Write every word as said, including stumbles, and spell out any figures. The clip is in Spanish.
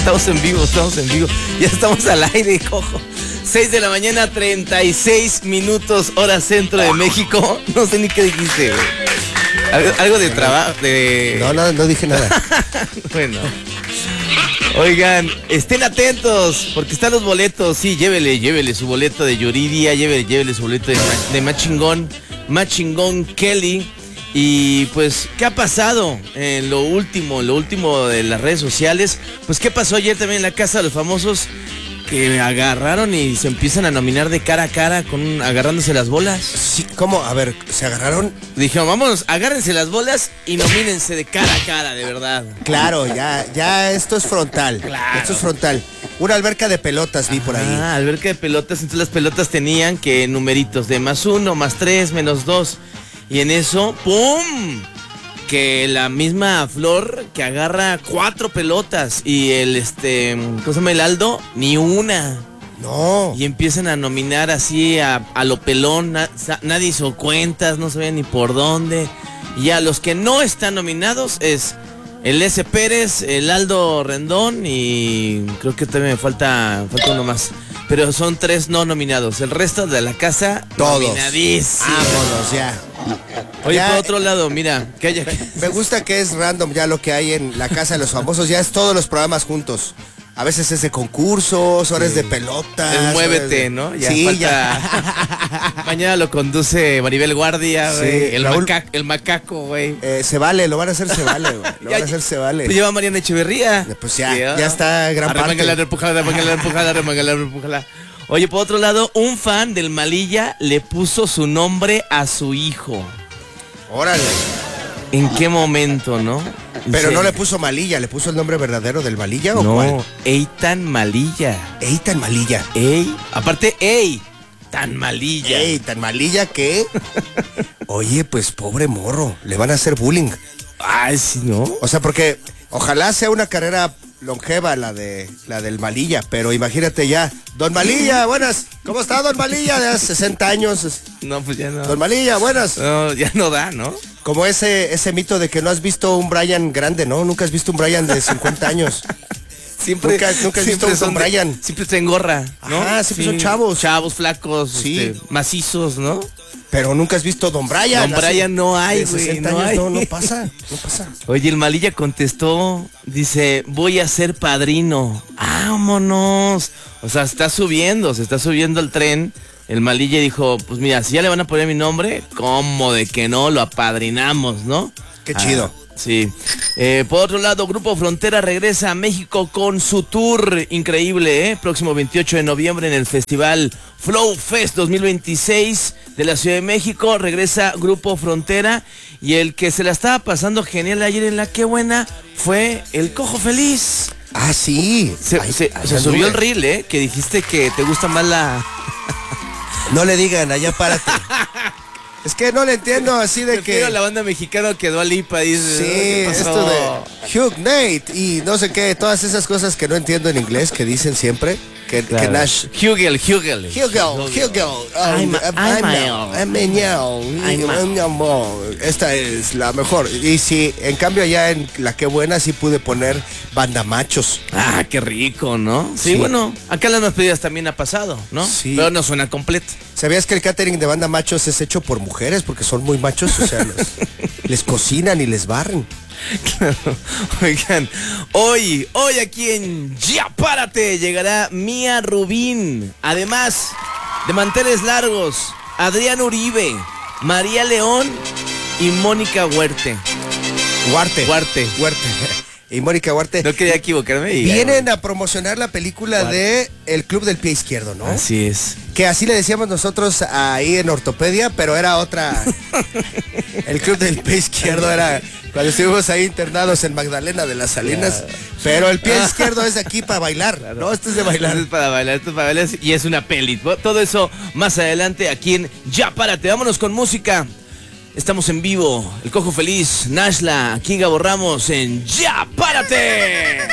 Estamos en vivo, estamos en vivo. Ya estamos al aire, cojo. seis de la mañana, treinta y seis minutos, hora centro de México. No sé ni qué dijiste, güey. Algo, algo de trabajo, de... No, no, no dije nada. Bueno. Oigan, estén atentos, porque están los boletos. Sí, llévele, llévele su boleto de Yuridia, llévele, llévele su boleto de, de Machingón, Machingón Kelly. Y pues, ¿qué ha pasado en lo último, lo último de las redes sociales? Pues, ¿qué pasó ayer también en la Casa de los Famosos? Que agarraron y se empiezan a nominar de cara a cara, con agarrándose las bolas. Sí, ¿cómo? A ver, ¿se agarraron? Dijeron, vámonos, agárrense las bolas y nomínense de cara a cara, de verdad. Claro, ya, ya esto es frontal. Claro. Esto es frontal. Una alberca de pelotas vi Ajá, por ahí. Ah, alberca de pelotas, entonces las pelotas tenían que numeritos de más uno, más tres, menos dos. Y en eso, ¡pum! Que la misma Flor que agarra cuatro pelotas y el, este, ¿cómo se llama? El Aldo, ni una. No. Y empiezan a nominar así a, a lo pelón, na, nadie hizo cuentas, no sabía ni por dónde. Y a los que no están nominados es el S. Pérez, el Aldo Rendón y creo que también me falta, falta uno más. Pero son tres no nominados. El resto de la casa, todos nominadísimos. Vámonos ya. Oye, ya, por otro lado, mira, que haya... Me gusta que es random ya lo que hay en la Casa de los Famosos. Ya es todos los programas juntos. A veces es de concursos, horas sí. de pelotas. El muévete, de... ¿no? Ya sí, falta... ya. Mañana lo conduce Maribel Guardia, güey. Sí, el, Raúl... maca... el macaco, güey. Eh, se vale, lo van a hacer se vale, güey. Lo ya, van a hacer se vale. Lo lleva Mariana Echeverría. Pues ya, sí, ya está gran parte. Arremángala, repújala, arremángala, repújala, arremángala, repújala. Oye, por otro lado, un fan del Malilla le puso su nombre a su hijo. Órale. ¿En qué momento, no? Pero sí. no le puso Malilla, ¿le puso el nombre verdadero del Malilla o no, cuál? No, Eitan Malilla. Eitan Malilla. Ey, aparte, ey, tan malilla. Ey, tan malilla que... Oye, pues pobre morro, le van a hacer bullying. Ay, sí, ¿no? O sea, porque ojalá sea una carrera longeva la de la del Malilla, pero imagínate ya, Don Malilla, buenas, ¿cómo está Don Malilla? De hace sesenta años. No, pues ya no. Don Malilla, buenas. No, ya no da, ¿no? Como ese ese mito de que no has visto un Brian grande, ¿no? Nunca has visto un Brian de cincuenta años. Siempre, nunca, nunca has visto un Don Brian. De, siempre está en gorra, ¿no? Ah, siempre sí, son chavos. Chavos, flacos, sí. este, macizos, ¿no? Pero nunca has visto Don Brian. Don Brian no hay, güey. No, hay. no, no pasa, no pasa. Oye, el Malilla contestó, dice, voy a ser padrino. ¡Vámonos! O sea, está subiendo, se está subiendo el tren. El Malilla dijo, pues mira, si ya le van a poner mi nombre, ¿cómo de que no? Lo apadrinamos, ¿no? Qué chido. Ah, sí. Eh, por otro lado, Grupo Frontera regresa a México con su tour increíble, ¿eh? Próximo veintiocho de noviembre en el festival Flow Fest dos mil veintiséis de la Ciudad de México. Regresa Grupo Frontera y el que se la estaba pasando genial ayer en la Qué Buena fue el Cojo Feliz. Ah, sí. Se, ay, se, ay, se subió el reel, ¿eh? Que dijiste que te gusta más la... No le digan, allá párate. Es que no le entiendo así de Prefiero que... la banda mexicana que Dua Lipa dice. Sí, esto de Hugh Nate y no sé qué, todas esas cosas que no entiendo en inglés que dicen siempre. Que, claro. que Nash... Hugel, Hugel. Hugel, Hugel. Esta es la mejor. Y sí, en cambio allá en la Qué Buena sí pude poner Banda Machos. Ah, qué rico, ¿no? Sí, sí. Bueno, acá las más pedidas también ha pasado, ¿no? Sí. Pero no suena completo. ¿Sabías que el catering de Banda Machos es hecho por mujeres? Porque son muy machos, o sea, les, les cocinan y les barren. Claro. Oigan, hoy, hoy aquí en Ya Párate llegará Mía Rubín. Además de manteles largos, Adrián Uribe, María León y Mónica Huerte. Huarte. Huarte. Huarte. Y Mónica Huarte. No quería equivocarme. Y vienen ya, a promocionar la película Huarte. de El Club del Pie Izquierdo, ¿no? Así es. Que así le decíamos nosotros ahí en ortopedia, pero era otra. El Club del Pie Izquierdo era cuando estuvimos ahí internados en Magdalena de las Salinas. Yeah. Pero el pie izquierdo es aquí para bailar, claro. No, esto es de bailar. Esto es para bailar, esto es para bailar y es una peli. Todo eso más adelante aquí en Ya Párate. Vámonos con música. Estamos en vivo, El Cojo Feliz, Nashla, aquí Gabo Ramos en Ya Párate.